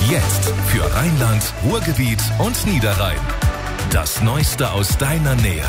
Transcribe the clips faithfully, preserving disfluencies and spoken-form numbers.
Jetzt für Rheinland, Ruhrgebiet und Niederrhein. Das Neueste aus deiner Nähe.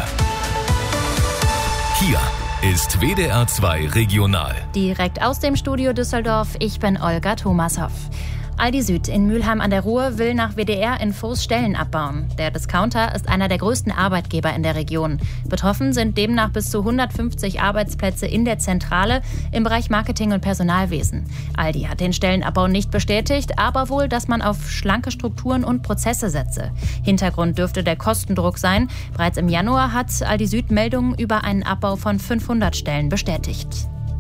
Hier ist W D R zwei Regional. Direkt aus dem Studio Düsseldorf, ich bin Olga Thomashoff. Aldi Süd in Mülheim an der Ruhr will nach W D R-Infos Stellen abbauen. Der Discounter ist einer der größten Arbeitgeber in der Region. Betroffen sind demnach bis zu hundertfünfzig Arbeitsplätze in der Zentrale im Bereich Marketing und Personalwesen. Aldi hat den Stellenabbau nicht bestätigt, aber wohl, dass man auf schlanke Strukturen und Prozesse setze. Hintergrund dürfte der Kostendruck sein. Bereits im Januar hat Aldi Süd Meldungen über einen Abbau von fünfhundert Stellen bestätigt.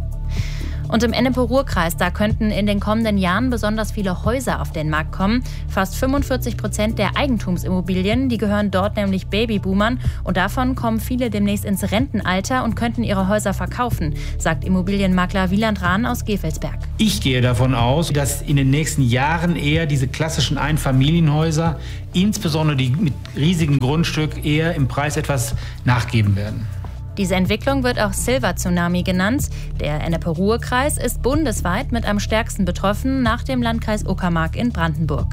Und im Ennepe-Ruhr-Kreis, da könnten in den kommenden Jahren besonders viele Häuser auf den Markt kommen. Fast fünfundvierzig Prozent der Eigentumsimmobilien, die gehören dort nämlich Babyboomern. Und davon kommen viele demnächst ins Rentenalter und könnten ihre Häuser verkaufen, sagt Immobilienmakler Wieland Rahn aus Gevelsberg. Ich gehe davon aus, dass in den nächsten Jahren eher diese klassischen Einfamilienhäuser, insbesondere die mit riesigem Grundstück, eher im Preis etwas nachgeben werden. Diese Entwicklung wird auch Silver-Tsunami genannt. Der Ennepe-Ruhr-Kreis ist bundesweit mit am stärksten betroffen nach dem Landkreis Uckermark in Brandenburg.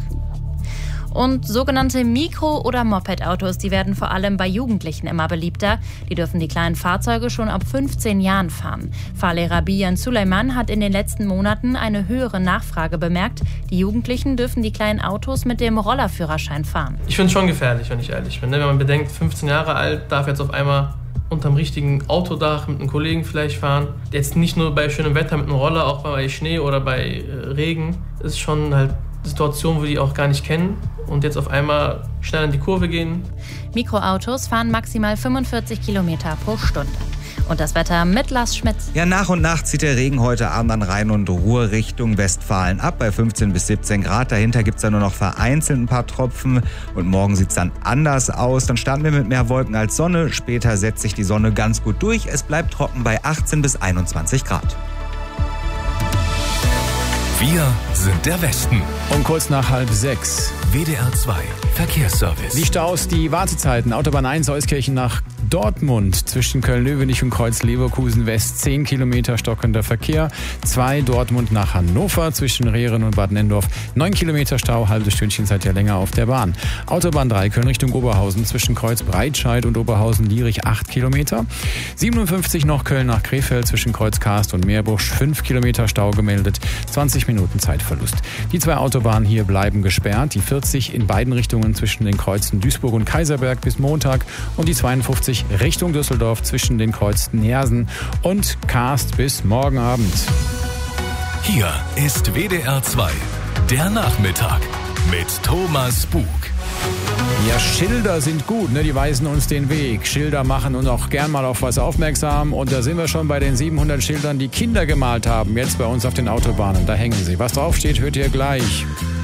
Und sogenannte Mikro- oder Moped-Autos, die werden vor allem bei Jugendlichen immer beliebter. Die dürfen die kleinen Fahrzeuge schon ab fünfzehn Jahren fahren. Fahrlehrer Bijan Suleiman hat in den letzten Monaten eine höhere Nachfrage bemerkt. Die Jugendlichen dürfen die kleinen Autos mit dem Rollerführerschein fahren. Ich finde es schon gefährlich, wenn ich ehrlich bin. Wenn man bedenkt, fünfzehn Jahre alt, darf jetzt auf einmal unterm richtigen Autodach mit einem Kollegen vielleicht fahren. Jetzt nicht nur bei schönem Wetter mit einem Roller, auch bei Schnee oder bei äh, Regen. Das ist schon halt Situationen, wo die auch gar nicht kennen und jetzt auf einmal schnell in die Kurve gehen. Mikroautos fahren maximal fünfundvierzig Kilometer pro Stunde. Und das Wetter mit Lars Schmitz. Ja, nach und nach zieht der Regen heute Abend an Rhein und Ruhr Richtung Westfalen ab bei fünfzehn bis siebzehn Grad. Dahinter gibt es dann nur noch vereinzelt ein paar Tropfen. Und morgen sieht es dann anders aus. Dann starten wir mit mehr Wolken als Sonne. Später setzt sich die Sonne ganz gut durch. Es bleibt trocken bei achtzehn bis einundzwanzig Grad. Wir sind der Westen. Um kurz nach halb sechs. W D R zwei Verkehrsservice. Die Staus, die Wartezeiten. Autobahn eins Euskirchen nach Dortmund zwischen Köln-Löwenich und Kreuz-Leverkusen West zehn Kilometer stockender Verkehr. zwei Dortmund nach Hannover zwischen Rehren und Bad Nennendorf neun Kilometer Stau, halbes Stündchen seid ihr länger auf der Bahn. Autobahn drei Köln Richtung Oberhausen zwischen Kreuz Breitscheid und Oberhausen-Lierich acht Kilometer. siebenundfünfzig noch Köln nach Krefeld zwischen Kreuz Karst und Meerbusch fünf Kilometer Stau gemeldet, zwanzig Minuten Zeitverlust. Die zwei Autobahnen hier bleiben gesperrt. Die vierzig in beiden Richtungen zwischen den Kreuzen Duisburg und Kaiserberg bis Montag und die zweiundfünfzig Richtung Düsseldorf zwischen den Kreuzen Neersen und Karst bis morgen Abend. Hier ist W D R zwei, der Nachmittag mit Thomas Bug. Ja, Schilder sind gut, ne? Die weisen uns den Weg. Schilder machen uns auch gern mal auf was aufmerksam. Und da sind wir schon bei den siebenhundert Schildern, die Kinder gemalt haben, jetzt bei uns auf den Autobahnen. Da hängen sie. Was draufsteht, hört ihr gleich.